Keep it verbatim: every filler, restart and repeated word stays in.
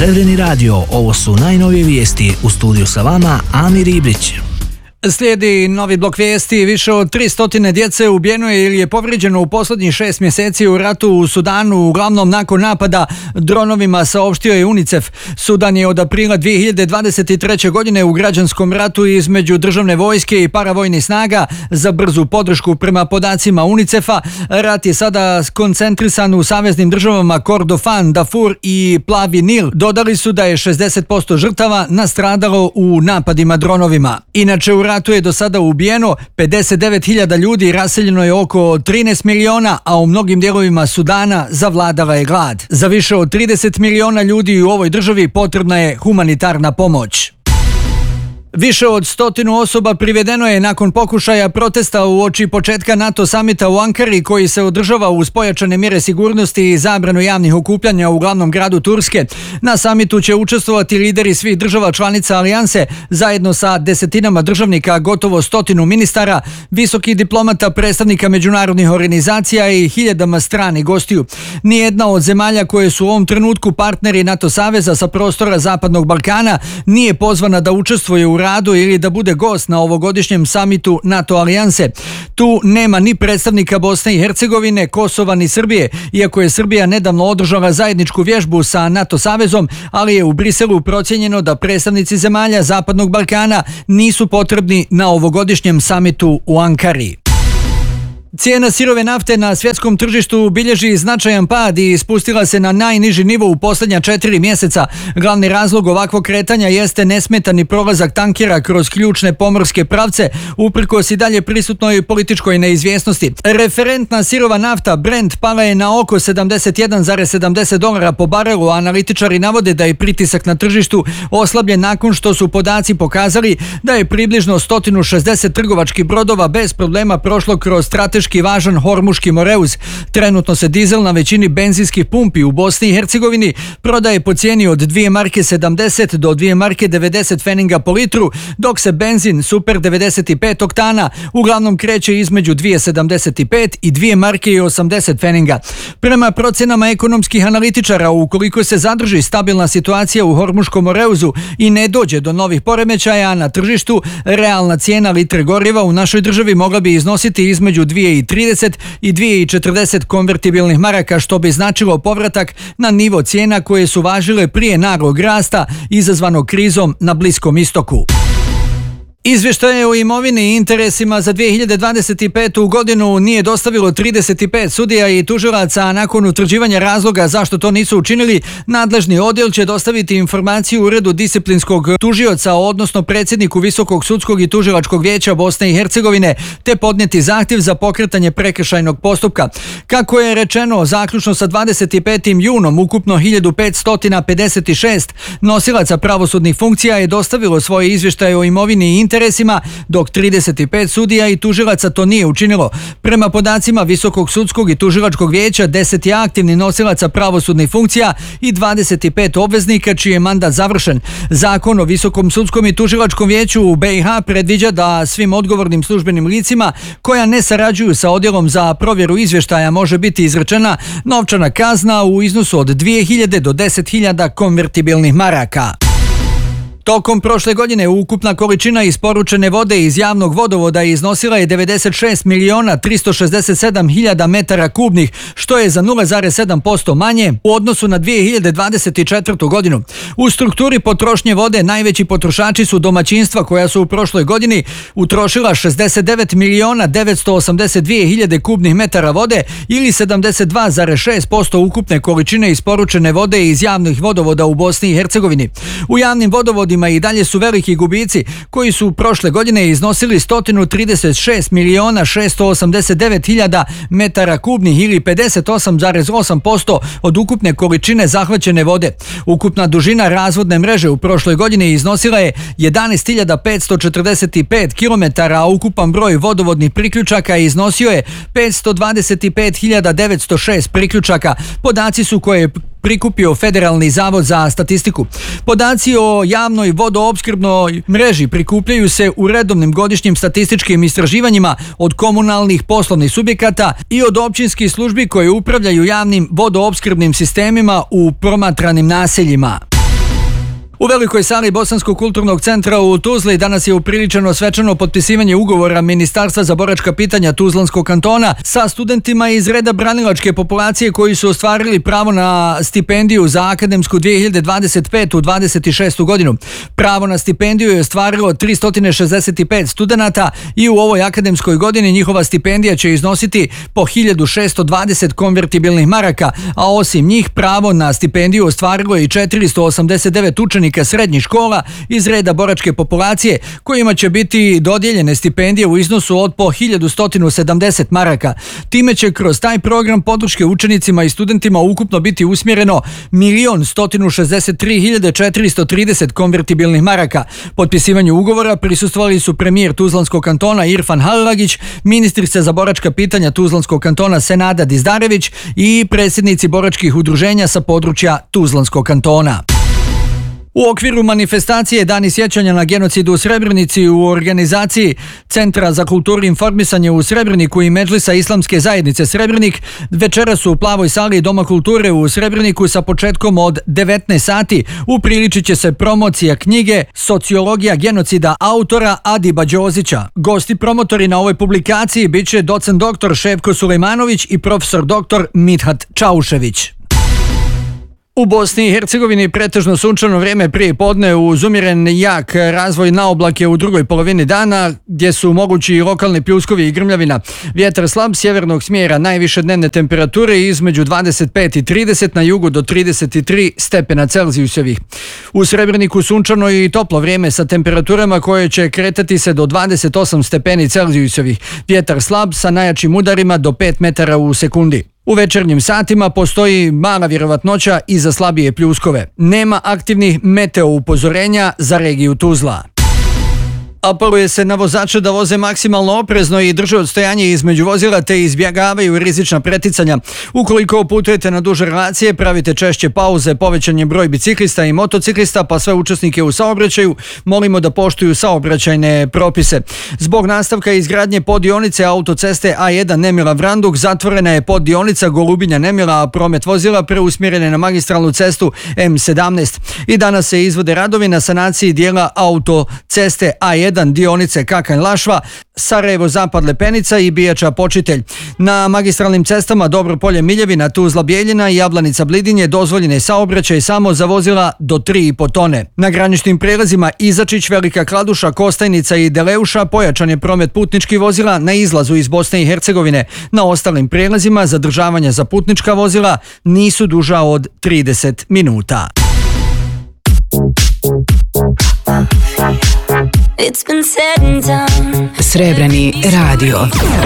Crveni radio, ovo su najnovije vijesti. U studiju sa vama Amir Ibrić. Slijedi novi blok vijesti. Više od tristo djece ubijeno je ili je povrijeđeno u posljednjih šest mjeseci u ratu u Sudanu, uglavnom nakon napada dronovima, saopštio je UNICEF. Sudan je od aprila dvije hiljade dvadeset treće. godine u građanskom ratu između državne vojske i paravojnih snaga za brzu podršku. Prema podacima UNICEF-a, rat je sada koncentrisan u saveznim državama Kordofan, Darfur i Plavi Nil. Dodali su da je šezdeset posto žrtava nastradalo u napadima dronovima. Inače, u ratu je do sada ubijeno pedeset devet hiljada ljudi, raseljeno je oko trinaest miliona, a u mnogim dijelovima Sudana zavladala je glad. Za više od trideset miliona ljudi u ovoj državi potrebna je humanitarna pomoć. Više od stotinu osoba privedeno je nakon pokušaja protesta uoči početka NATO samita u Ankari, koji se održava uz pojačane mjere sigurnosti i zabranu javnih okupljanja u glavnom gradu Turske. Na samitu će učestvovati lideri svih država članica alijanse, zajedno sa desetinama državnika, gotovo stotinu ministara, visokih diplomata, predstavnika međunarodnih organizacija i hiljadama stranih gostiju. Nijedna od zemalja koje su u ovom trenutku partneri NATO saveza sa prostora Zapadnog Balkana nije pozvana da učestvuje u radu ili da bude gost na ovogodišnjem samitu NATO alijanse. Tu nema ni predstavnika Bosne i Hercegovine, Kosova ni Srbije, iako je Srbija nedavno održala zajedničku vježbu sa NATO savezom, ali je u Briselu procijenjeno da predstavnici zemalja Zapadnog Balkana nisu potrebni na ovogodišnjem samitu u Ankari. Cijena sirove nafte na svjetskom tržištu bilježi značajan pad i spustila se na najniži nivo u posljednja četiri mjeseca. Glavni razlog ovakvog kretanja jeste nesmetani prolazak tankera kroz ključne pomorske pravce, uprkos i dalje prisutnoj političkoj neizvjesnosti. Referentna sirova nafta Brent pala je na oko sedamdeset jedan zarez sedamdeset dolara po barelu, a analitičari navode da je pritisak na tržištu oslabljen nakon što su podaci pokazali da je približno sto šezdeset trgovačkih brodova bez problema prošlo kroz strateški važan Hormuški Moreuz. Trenutno se dizel na većini benzinskih pumpi u Bosni i Hercegovini prodaje po cijeni od dvije marke sedamdeset do dvije marke devedeset feninga po litru, dok se benzin Super devedeset pet oktana uglavnom kreće između dvije sedamdeset pet i dvije marke i osamdeset feninga. Prema procjenama ekonomskih analitičara, ukoliko se zadrži stabilna situacija u Hormuškom Moreuzu i ne dođe do novih poremećaja na tržištu, realna cijena litre goriva u našoj državi mogla bi iznositi između dvije trideset i dvije četrdeset konvertibilnih maraka, što bi značilo povratak na nivo cijena koje su važile prije naglog rasta izazvanog krizom na Bliskom istoku. Izvještaje o imovini i interesima za dvije hiljade dvadeset petu. godinu nije dostavilo trideset pet sudija i tužilaca. Nakon utvrđivanja razloga zašto to nisu učinili, nadležni odjel će dostaviti informaciju Uredu disciplinskog tužioca, odnosno predsjedniku Visokog sudskog i tužilačkog vijeća Bosne i Hercegovine, te podnijeti zahtjev za pokretanje prekršajnog postupka. Kako je rečeno, zaključno sa dvadeset petim junom ukupno hiljadu petsto pedeset šest nosilaca pravosudnih funkcija je dostavilo svoje izvještaje o imovini i interesima, interesima, dok trideset pet sudija i tužilaca to nije učinilo. Prema podacima Visokog sudskog i tužilačkog vijeća, deset je aktivnih nosilaca pravosudnih funkcija i dvadeset pet obveznika čiji je mandat završen. Zakon o Visokom sudskom i tužilačkom vijeću u B i H predviđa da svim odgovornim službenim licima koja ne sarađuju sa odjelom za provjeru izvještaja može biti izrečena novčana kazna u iznosu od dvije hiljade do deset hiljada konvertibilnih maraka. Tokom prošle godine ukupna količina isporučene vode iz javnog vodovoda iznosila je devedeset šest miliona tristo šezdeset sedam hiljada metara kubnih, što je za nula zarez sedam posto manje u odnosu na dvije hiljade dvadeset četvrtu. godinu. U strukturi potrošnje vode najveći potrošači su domaćinstva koja su u prošloj godini utrošila šezdeset devet miliona devetsto osamdeset dvije hiljade kubnih metara vode ili sedamdeset dva zarez šest posto ukupne količine isporučene vode iz javnih vodovoda u Bosni i Hercegovini. U javnim vodovodima i dalje su veliki gubici koji su prošle godine iznosili sto trideset šest miliona šesto osamdeset devet hiljada metara kubnih ili pedeset osam zarez osam posto od ukupne količine zahvaćene vode. Ukupna dužina razvodne mreže u prošloj godini iznosila je jedanaest hiljada petsto četrdeset pet kilometara, a ukupan broj vodovodnih priključaka iznosio je petsto dvadeset pet hiljada devetsto šest priključaka. Podaci su koje prikupio Federalni zavod za statistiku. Podaci o javnoj vodoopskrbnoj mreži prikupljaju se u redovnim godišnjim statističkim istraživanjima od komunalnih poslovnih subjekata i od općinskih službi koje upravljaju javnim vodoopskrbnim sistemima u promatranim naseljima. U velikoj sali Bosanskog kulturnog centra u Tuzli danas je upriličeno svečano potpisivanje ugovora Ministarstva za boračka pitanja Tuzlanskog kantona sa studentima iz reda branilačke populacije koji su ostvarili pravo na stipendiju za akademsku dvije hiljade dvadeset petu dvadeset šestu godinu. Pravo na stipendiju je ostvarilo tristo šezdeset pet studenata i u ovoj akademskoj godini njihova stipendija će iznositi po hiljadu šesto dvadeset konvertibilnih maraka, a osim njih pravo na stipendiju ostvarilo je i četiristo osamdeset devet učenika srednjih škola iz reda boračke populacije kojima će biti dodijeljene stipendije u iznosu od po hiljadu sto sedamdeset maraka. Time će kroz taj program podrške učenicima i studentima ukupno biti usmjereno milion sto šezdeset tri hiljade četiristo trideset konvertibilnih maraka. Potpisivanju ugovora prisustvovali su premijer Tuzlanskog kantona Irfan Halilagić, ministrica za boračka pitanja Tuzlanskog kantona Senada Dizdarević i predsjednici boračkih udruženja sa područja Tuzlanskog kantona. U okviru manifestacije Dani sjećanja na genocid u Srebrenici u organizaciji Centra za kulturu i informisanje u Srebreniku i Medžlisa Islamske zajednice Srebrenik večeras su u Plavoj sali Doma kulture u Srebreniku sa početkom od devetnaest sati upriličit će se promocija knjige Sociologija genocida autora Adiba Đozića. Gosti promotori na ovoj publikaciji bit će docent doktor Šepko Sulejmanović i profesor doktor Mithat Čaušević. U Bosni i Hercegovini pretežno sunčano vrijeme prije podne uz umjeren jak razvoj na oblake u drugoj polovini dana gdje su mogući i lokalni pljuskovi i grmljavina. Vjetar slab sjevernog smjera, najviše dnevne temperature između dvadeset pet i trideset, na jugu do trideset tri stepena Celzijusovih. U Srebreniku sunčano i toplo vrijeme sa temperaturama koje će kretati se do dvadeset osam stepeni Celzijusovih. Vjetar slab sa najjačim udarima do pet metara u sekundi. U večernjim satima postoji mala vjerovatnoća i za slabije pljuskove. Nema aktivnih meteo upozorenja za regiju Tuzla. Apeluje se na vozače da voze maksimalno oprezno i drže odstojanje između vozila te izbjegavaju rizična preticanja. Ukoliko putujete na duže relacije, pravite češće pauze, povećan je broj biciklista i motociklista, pa sve učesnike u saobraćaju molimo da poštuju saobraćajne propise. Zbog nastavka izgradnje poddionice autoceste A jedan Nemila Vranduk zatvorena je poddionica Golubinja Nemila, a promet vozila preusmjeren je na magistralnu cestu M sedamnaest. I danas se izvode radovi na sanaciji dijela autoceste A jedan dionice Kakanj-Lašva, Sarajevo-Zapad Lepenica i Bijača Počitelj. Na magistralnim cestama Dobropolje Miljevina, Tuzla Bijeljina i Jablanica Blidinje dozvoljen je saobraćaj samo za vozila do tri i po tone. Na graničnim prijelazima Izačić, Velika Kladuša, Kostajnica i Deleuša pojačan je promet putničkih vozila na izlazu iz Bosne i Hercegovine. Na ostalim prijelazima zadržavanja za putnička vozila nisu duža od trideset minuta. It's been said and done. Srebrni radio.